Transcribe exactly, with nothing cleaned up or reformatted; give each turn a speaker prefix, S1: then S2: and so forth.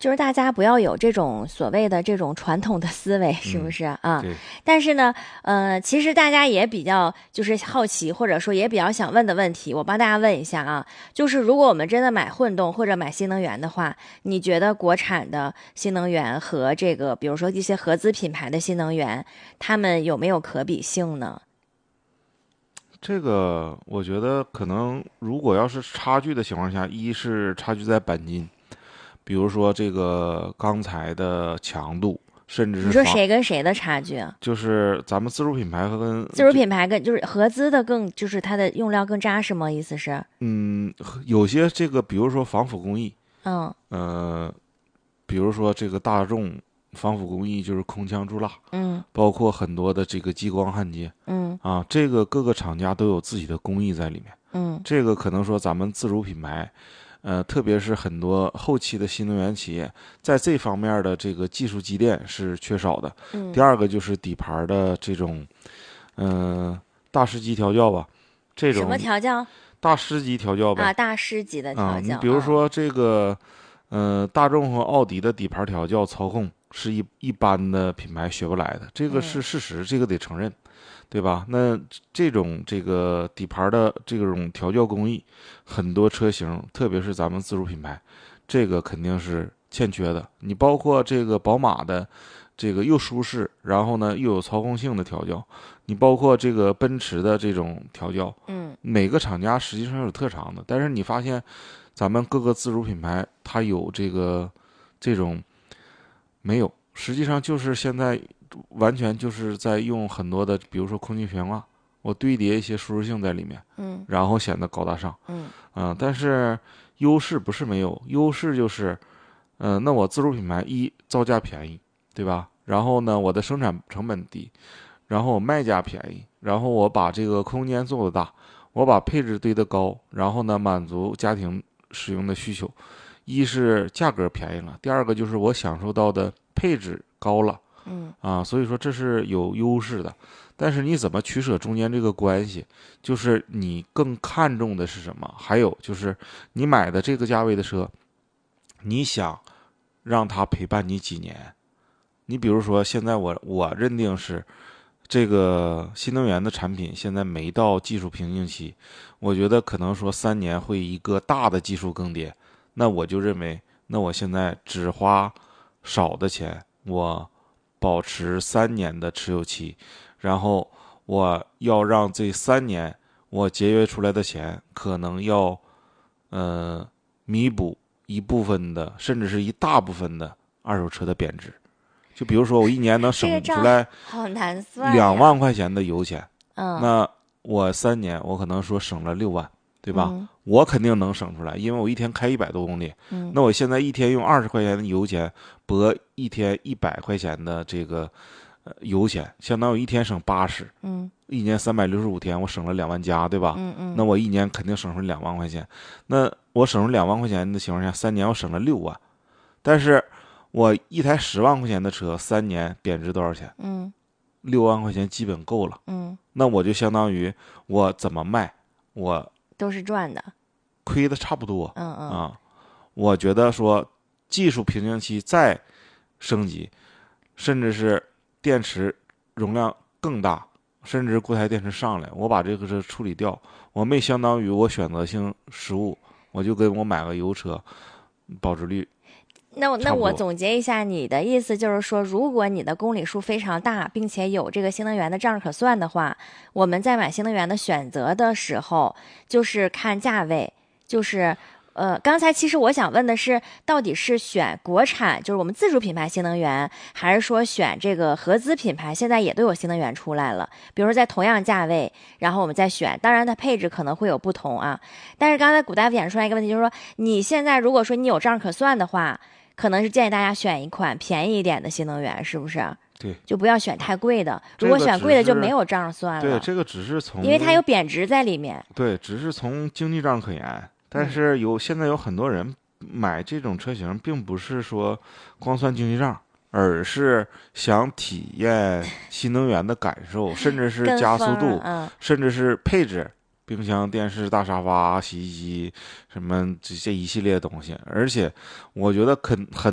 S1: 就是大家不要有这种所谓的这种传统的思维，是不是、嗯、啊？但是呢，呃，其实大家也比较就是好奇，或者说也比较想问的问题，我帮大家问一下啊，就是如果我们真的买混动或者买新能源的话，你觉得国产的新能源和这个比如说一些合资品牌的新能源，它们有没有可比性呢？
S2: 这个我觉得可能，如果要是差距的情况下，一是差距在钣金，比如说这个钢材的强度，甚至是
S1: 你说谁跟谁的差距啊？
S2: 就是咱们自主品牌和跟
S1: 自主品牌跟就是合资的更就是它的用料更扎实吗？意思是？
S2: 嗯，有些这个比如说防腐工艺，
S1: 嗯
S2: 呃，比如说这个大众防腐工艺就是空腔注蜡，
S1: 嗯，
S2: 包括很多的这个激光焊接，
S1: 嗯
S2: 啊，这个各个厂家都有自己的工艺在里面。
S1: 嗯，
S2: 这个可能说咱们自主品牌，呃，特别是很多后期的新能源企业，在这方面的这个技术积淀是缺少的。
S1: 嗯，
S2: 第二个就是底盘的这种，嗯、呃，大师级调教吧，这种
S1: 什么调教？
S2: 大师级调教呗。
S1: 啊，大师级的调
S2: 啊，你
S1: 教。
S2: 比如说这个，呃，大众和奥迪的底盘调教操控是一一般的品牌学不来的，这个是事实，这个得承认，对吧？那这种这个底盘的这种调教工艺，很多车型，特别是咱们自主品牌，这个肯定是欠缺的。你包括这个宝马的这个又舒适，然后呢又有操控性的调教，你包括这个奔驰的这种调教，
S1: 嗯，
S2: 每个厂家实际上有特长的，但是你发现咱们各个自主品牌它有这个这种没有，实际上就是现在完全就是在用很多的，比如说空气悬挂，我堆叠一些舒适性在里面，
S1: 嗯，
S2: 然后显得高大上，
S1: 嗯
S2: 嗯、呃，但是优势不是没有，优势就是，嗯、呃，那我自主品牌一造价便宜，对吧？然后呢，我的生产成本低，然后我卖价便宜，然后我把这个空间做得大，我把配置堆得高，然后呢满足家庭使用的需求。一是价格便宜了，第二个就是我享受到的配置高了，
S1: 嗯
S2: 啊，所以说这是有优势的。但是你怎么取舍中间这个关系，就是你更看重的是什么？还有就是你买的这个价位的车，你想让它陪伴你几年？你比如说，现在我我认定是这个新能源的产品现在没到技术瓶颈期，我觉得可能说三年会一个大的技术更迭，那我就认为，那我现在只花少的钱，我保持三年的持有期，然后我要让这三年我节约出来的钱，可能要呃弥补一部分的，甚至是一大部分的二手车的贬值。就比如说，我一年能省出来
S1: 好难算
S2: 两万块钱的油钱，
S1: 嗯，
S2: 那我三年我可能说省了六万，对吧？
S1: 嗯、
S2: 我肯定能省出来，因为我一天开一百多公里，
S1: 嗯，
S2: 那我现在一天用二十块钱的油钱博一天一百块钱的这个呃油钱，相当于一天省八十，
S1: 嗯，
S2: 一年三百六十五天，我省了两万加，对吧？
S1: 嗯嗯，
S2: 那我一年肯定省出两万块钱，那我省出两万块钱的情况下，三年我省了六万，但是我一台十万块钱的车，三年贬值多少钱？
S1: 嗯，
S2: 六万块钱基本够了。
S1: 嗯，
S2: 那我就相当于我怎么卖，我
S1: 都是赚的，
S2: 亏的差不多。
S1: 嗯嗯
S2: 啊，我觉得说技术瓶颈期再升级，甚至是电池容量更大，甚至固态电池上来，我把这个车处理掉，我没相当于我选择性失误，我就跟我买个油车，保值率。
S1: 那我那我总结一下，你的意思就是说，如果你的公里数非常大，并且有这个新能源的账可算的话，我们在买新能源的选择的时候，就是看价位，就是呃，刚才其实我想问的是，到底是选国产，就是我们自主品牌新能源，还是说选这个合资品牌？现在也都有新能源出来了，比如说在同样价位，然后我们再选，当然它配置可能会有不同啊。但是刚才古大夫演出来一个问题，就是说你现在如果说你有账可算的话，可能是建议大家选一款便宜一点的新能源，是不是？
S2: 对，
S1: 就不要选太贵的。如果选贵的就没有账算了。
S2: 对，这个只是从，
S1: 因为它有贬值在里面。
S2: 对，只是从经济账可言。但是有、嗯、现在有很多人买这种车型，并不是说光算经济账，而是想体验新能源的感受，甚至是加速度，
S1: 嗯、
S2: 甚至是配置。冰箱、电视、大沙发、洗衣机，什么这这一系列东西，而且我觉得很很